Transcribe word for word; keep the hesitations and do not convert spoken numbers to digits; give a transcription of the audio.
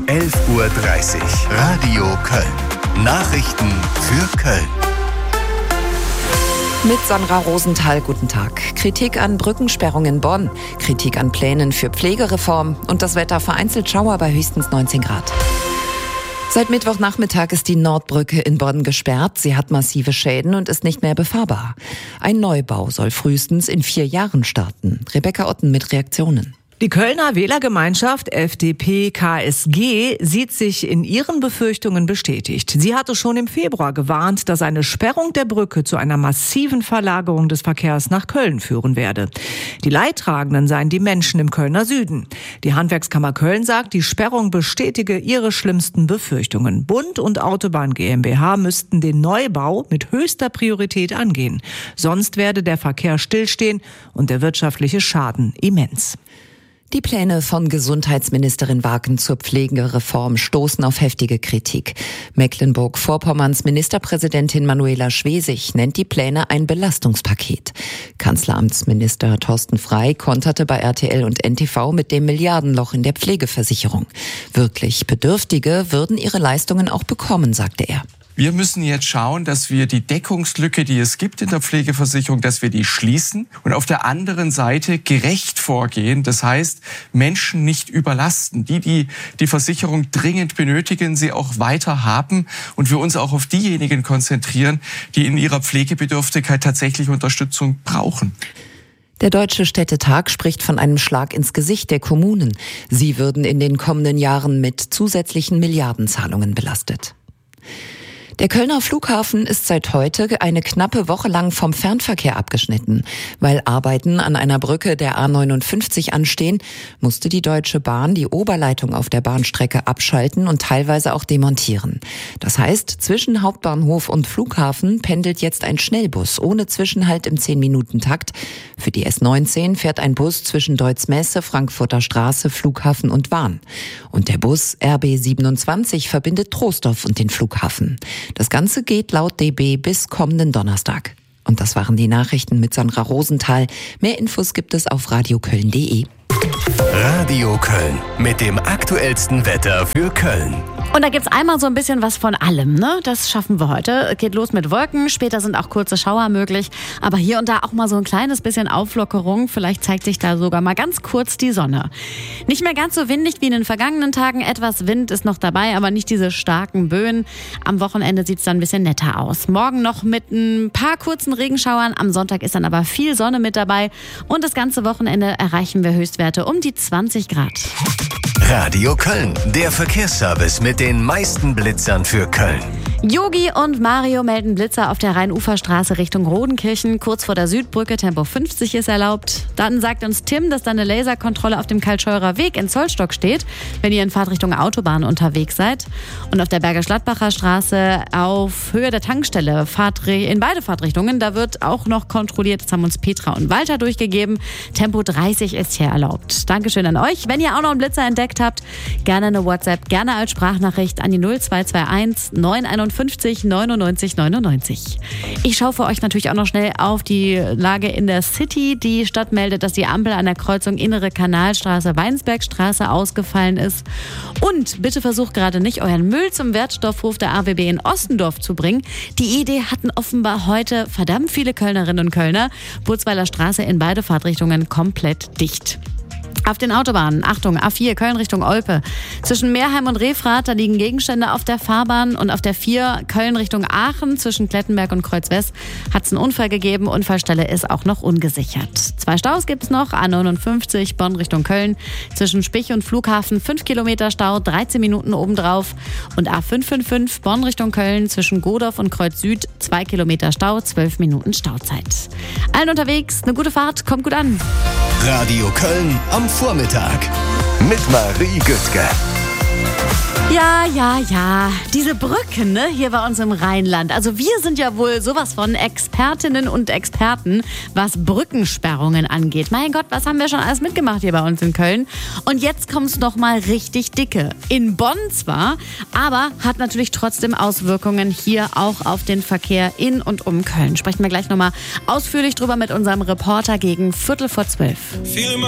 elf Uhr dreißig. Radio Köln. Nachrichten für Köln. Mit Sandra Rosenthal, guten Tag. Kritik an Brückensperrung in Bonn, Kritik an Plänen für Pflegereform und das Wetter vereinzelt Schauer bei höchstens neunzehn Grad. Seit Mittwochnachmittag ist die Nordbrücke in Bonn gesperrt. Sie hat massive Schäden und ist nicht mehr befahrbar. Ein Neubau soll frühestens in vier Jahren starten. Rebecca Otten mit Reaktionen. Die Kölner Wählergemeinschaft F D P K S G sieht sich in ihren Befürchtungen bestätigt. Sie hatte schon im Februar gewarnt, dass eine Sperrung der Brücke zu einer massiven Verlagerung des Verkehrs nach Köln führen werde. Die Leidtragenden seien die Menschen im Kölner Süden. Die Handwerkskammer Köln sagt, die Sperrung bestätige ihre schlimmsten Befürchtungen. Bund und Autobahn GmbH müssten den Neubau mit höchster Priorität angehen. Sonst werde der Verkehr stillstehen und der wirtschaftliche Schaden immens. Die Pläne von Gesundheitsministerin Waken zur Pflegereform stoßen auf heftige Kritik. Mecklenburg-Vorpommerns Ministerpräsidentin Manuela Schwesig nennt die Pläne ein Belastungspaket. Kanzleramtsminister Thorsten Frey konterte bei R T L und N T V mit dem Milliardenloch in der Pflegeversicherung. Wirklich Bedürftige würden ihre Leistungen auch bekommen, sagte er. Wir müssen jetzt schauen, dass wir die Deckungslücke, die es gibt in der Pflegeversicherung, dass wir die schließen und auf der anderen Seite gerecht vorgehen. Das heißt, Menschen nicht überlasten. Die, die die Versicherung dringend benötigen, sie auch weiter haben und wir uns auch auf diejenigen konzentrieren, die in ihrer Pflegebedürftigkeit tatsächlich Unterstützung brauchen. Der Deutsche Städtetag spricht von einem Schlag ins Gesicht der Kommunen. Sie würden in den kommenden Jahren mit zusätzlichen Milliardenzahlungen belastet. Der Kölner Flughafen ist seit heute eine knappe Woche lang vom Fernverkehr abgeschnitten. Weil Arbeiten an einer Brücke der A neunundfünfzig anstehen, musste die Deutsche Bahn die Oberleitung auf der Bahnstrecke abschalten und teilweise auch demontieren. Das heißt, zwischen Hauptbahnhof und Flughafen pendelt jetzt ein Schnellbus ohne Zwischenhalt im zehn-Minuten-Takt. Für die S neunzehn fährt ein Bus zwischen Deutz-Messe, Frankfurter Straße, Flughafen und Wahn. Und der Bus R B siebenundzwanzig verbindet Troisdorf und den Flughafen. Das Ganze geht laut D B bis kommenden Donnerstag. Und das waren die Nachrichten mit Sandra Rosenthal. Mehr Infos gibt es auf radioköln punkt de. Radio Köln mit dem aktuellsten Wetter für Köln. Und da gibt's einmal so ein bisschen was von allem, ne? Das schaffen wir heute. Geht los mit Wolken, später sind auch kurze Schauer möglich. Aber hier und da auch mal so ein kleines bisschen Auflockerung. Vielleicht zeigt sich da sogar mal ganz kurz die Sonne. Nicht mehr ganz so windig wie in den vergangenen Tagen. Etwas Wind ist noch dabei, aber nicht diese starken Böen. Am Wochenende sieht's dann ein bisschen netter aus. Morgen noch mit ein paar kurzen Regenschauern. Am Sonntag ist dann aber viel Sonne mit dabei. Und das ganze Wochenende erreichen wir Höchstwerte um die zwanzig Grad. Radio Köln, der Verkehrsservice mit den meisten Blitzern für Köln. Yogi und Mario melden Blitzer auf der Rhein-Ufer-Straße Richtung Rodenkirchen. Kurz vor der Südbrücke, Tempo fünfzig ist erlaubt. Dann sagt uns Tim, dass da eine Laserkontrolle auf dem Kaltscheurer Weg in Zollstock steht, wenn ihr in Fahrtrichtung Autobahn unterwegs seid. Und auf der Bergisch-Gladbacher Straße auf Höhe der Tankstelle in beide Fahrtrichtungen, da wird auch noch kontrolliert. Das haben uns Petra und Walter durchgegeben. Tempo dreißig ist hier erlaubt. Dankeschön an euch. Wenn ihr auch noch einen Blitzer entdeckt habt, gerne eine WhatsApp, gerne als Sprachnachricht an die null zwei zwei eins neun einundfünfzig neunundneunzig neunundneunzig. Ich schaue für euch natürlich auch noch schnell auf die Lage in der City. Die Stadt meldet, dass die Ampel an der Kreuzung Innere Kanalstraße, Weinsbergstraße ausgefallen ist. Und bitte versucht gerade nicht, euren Müll zum Wertstoffhof der A W B in Ostendorf zu bringen. Die Idee hatten offenbar heute verdammt viele Kölnerinnen und Kölner. Burzweiler Straße in beide Fahrtrichtungen komplett dicht. Auf den Autobahnen, Achtung, A vier, Köln Richtung Olpe. Zwischen Meerheim und Refrath, da liegen Gegenstände auf der Fahrbahn. Und auf der vier, Köln Richtung Aachen, zwischen Klettenberg und Kreuz-West, hat es einen Unfall gegeben. Unfallstelle ist auch noch ungesichert. Zwei Staus gibt es noch, A neunundfünfzig, Bonn Richtung Köln. Zwischen Spich und Flughafen fünf Kilometer Stau, dreizehn Minuten obendrauf. Und A fünf fünf fünf, Bonn Richtung Köln, zwischen Godorf und Kreuz Süd, zwei Kilometer Stau, zwölf Minuten Stauzeit. Allen unterwegs, eine gute Fahrt, kommt gut an. Radio Köln am Vormittag mit Marie Güttke. Ja, ja, ja, diese Brücken, ne, hier bei uns im Rheinland. Also wir sind ja wohl sowas von Expertinnen und Experten, was Brückensperrungen angeht. Mein Gott, was haben wir schon alles mitgemacht hier bei uns in Köln? Und jetzt kommt's noch mal richtig dicke. In Bonn zwar, aber hat natürlich trotzdem Auswirkungen hier auch auf den Verkehr in und um Köln. Sprechen wir gleich noch mal ausführlich drüber mit unserem Reporter gegen Viertel vor zwölf.